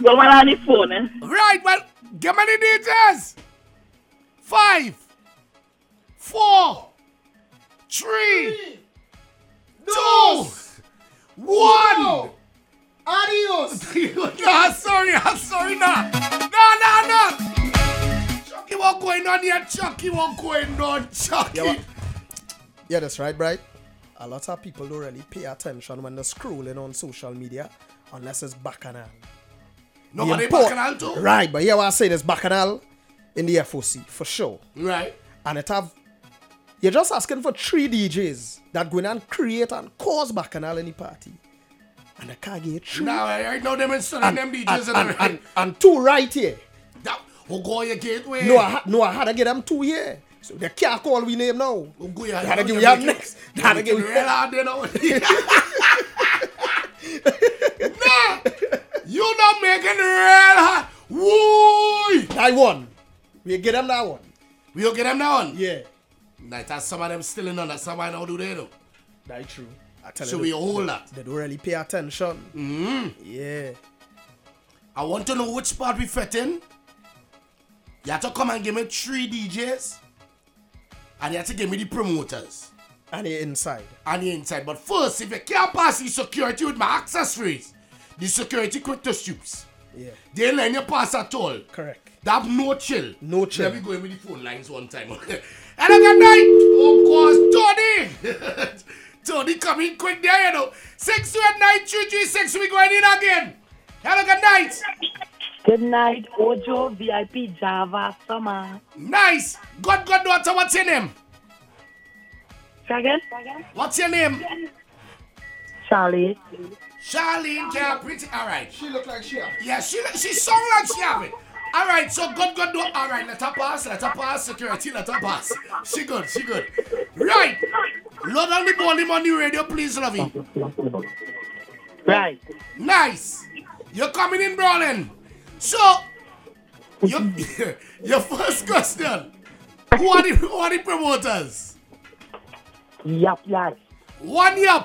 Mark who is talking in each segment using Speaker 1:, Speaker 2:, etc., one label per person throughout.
Speaker 1: Go on the phone, eh?
Speaker 2: Right, well, give me the details. 5, 4, 3, 2, 1.
Speaker 3: Adios.
Speaker 2: I'm sorry, nah. No. Chucky, what going on here? Chucky, what going on? Chucky.
Speaker 3: Yeah, that's right, Bright. A lot of people don't really pay attention when they're scrolling on social media unless it's bacchanal.
Speaker 2: Nobody bacchanal too?
Speaker 3: Right, but here what I say there's bacchanal in the FOC, for sure.
Speaker 2: Right.
Speaker 3: And you're just asking for 3 DJs that go in and create and cause bacchanal in the party. And I can't get 3.
Speaker 2: Now, I know them installing them DJs
Speaker 3: and 2 right here.
Speaker 2: Who go your gateway?
Speaker 3: No, I had to get them 2 here. So they can't call we name now.
Speaker 2: Who go your
Speaker 3: Had to give you up next.
Speaker 2: Had to give you real hard, you know. Nah, you not making real hard. Woo!
Speaker 3: That one. We get them that one.
Speaker 2: We'll get them that one?
Speaker 3: Yeah.
Speaker 2: Like that some of them still in on that. Some of them do they know?
Speaker 3: That's true. I tell
Speaker 2: So
Speaker 3: you,
Speaker 2: we hold that.
Speaker 3: They don't really pay attention.
Speaker 2: Mm-hmm.
Speaker 3: Yeah.
Speaker 2: I want to know which part we fit in. You have to come and give me 3 DJs. And you have to give me the promoters.
Speaker 3: And the inside.
Speaker 2: But first, if you can't pass the security with my accessories, the security quick to stoops.
Speaker 3: Yeah.
Speaker 2: They ain't letting you pass at all.
Speaker 3: Correct.
Speaker 2: They have no chill.
Speaker 3: No chill.
Speaker 2: Let me go in with the phone lines one time. Hello, good night. Oh, gosh, Tony. Tony, come in quick there, you know. 6289336, we going in again. Hello, good night.
Speaker 1: Good night, Ojo, VIP, Java, Summer.
Speaker 2: Nice. Good daughter, what's your name?
Speaker 1: Second?
Speaker 2: What's your name?
Speaker 1: Charlie.
Speaker 2: Charlene, yeah, pretty. All right.
Speaker 3: She look like she have.
Speaker 2: Yeah, she sound like she have it. All right, so good. All right, let her pass. Security, let her pass. She good. Right. Load on the volume on the radio, please, lovey.
Speaker 1: Right.
Speaker 2: Nice. You're coming in, Brolin. So, your first question. Who are the promoters?
Speaker 1: Yup.
Speaker 2: 1 yup.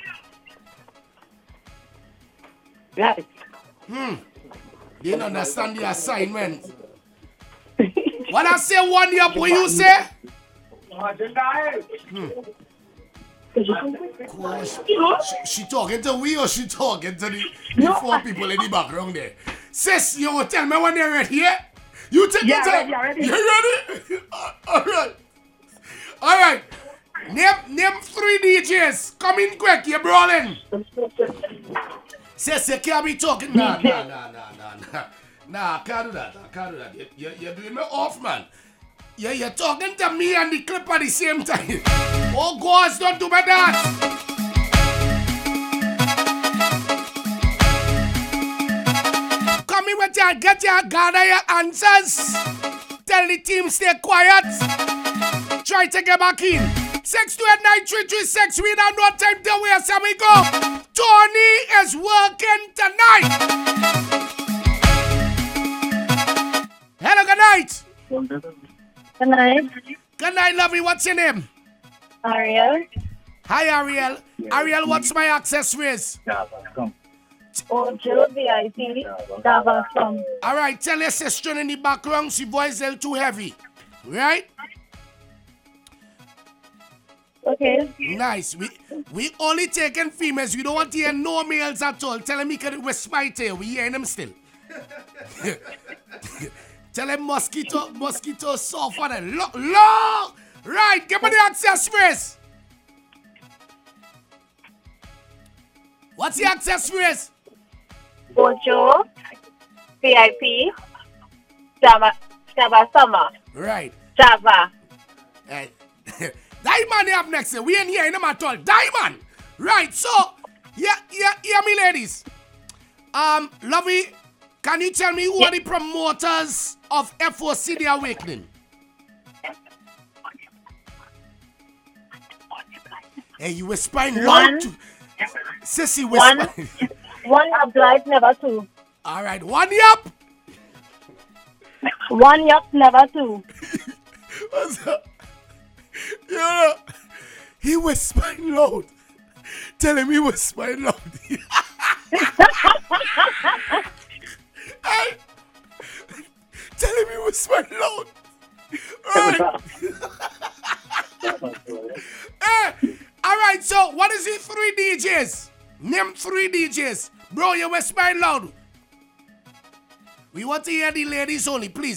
Speaker 1: Right.
Speaker 2: You didn't understand the assignment. When I say 1 yup, what you say? She talking to we or she talking to the 4 people in the background there? Sis, you will tell me when they're ready, yeah? You take your time.
Speaker 1: Ready.
Speaker 2: You ready? All right. Name 3 DJs. Come in quick, you're brawling. Sis, you can't be talking. Nah, can't do that. You're doing me off, man. You're talking to me and the clip at the same time. Oh, gosh, don't do me that. Come in with your, gather your answers. Tell the team stay quiet. Try to get back in. 6289336. We don't know time to waste, so we go. Tony is working tonight. Hello, good night.
Speaker 1: Good night.
Speaker 2: Good night, lovey. What's your name?
Speaker 1: Ariel.
Speaker 2: Hi, Ariel. Ariel, what's my access raise?
Speaker 1: Ojo, VIP, Java, Summer.
Speaker 2: All right, tell your sister in the background she voice is too heavy. Right?
Speaker 1: Okay.
Speaker 2: Nice. We only taking females. We don't want to hear no males at all. Tell them he can whisper it here. We hearing them still. Tell him mosquito soft for them. Long. Right, give me the access phrase. What's the access phrase?
Speaker 1: Ojo, VIP, Java, Summer.
Speaker 2: Right.
Speaker 1: Java.
Speaker 2: Diamond up next. We ain't hearing them at all. Diamond. Right, so, yeah, me ladies. Lovey, can you tell me who are the promoters of FOC The Awakening? Hey, you whispering loud. Sissy whispering.
Speaker 1: One obliged, never 2.
Speaker 2: All right, 1 yup.
Speaker 1: 1 yup, never 2.
Speaker 2: What's up? Yeah, he whispering loud. Tell him he whispering loud. whisper loud. Right. All right, so what is the 3 DJs? Name 3 DJs. Bro, you whisper loud. We want to hear the ladies only, please.